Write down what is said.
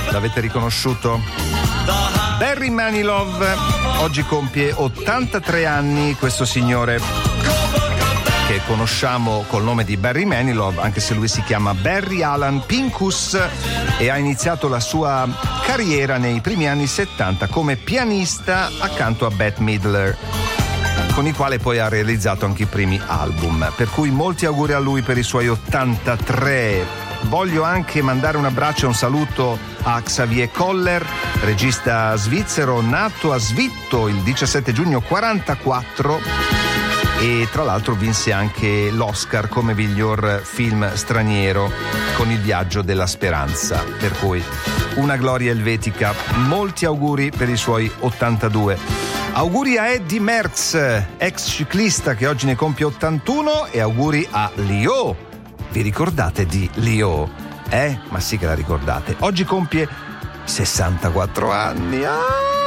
L'avete riconosciuto? Barry Manilow oggi compie 83 anni, questo signore che conosciamo col nome di Barry Manilow, anche se lui si chiama Barry Alan Pincus e ha iniziato la sua carriera nei primi anni 70 come pianista accanto a Bette Midler, con i quali poi ha realizzato anche i primi album, per cui molti auguri a lui per i suoi 83. Voglio anche mandare un abbraccio e un saluto a Xavier Koller, regista svizzero nato a Svitto il 17 giugno 44 e tra l'altro vinse anche l'Oscar come miglior film straniero con Il viaggio della speranza, per cui una gloria elvetica. Molti auguri per i suoi 82. Auguri a Eddy Merckx, ex ciclista che oggi ne compie 81, e auguri a Lio. Vi ricordate di Lio? Ma sì che la ricordate. Oggi compie 64 anni.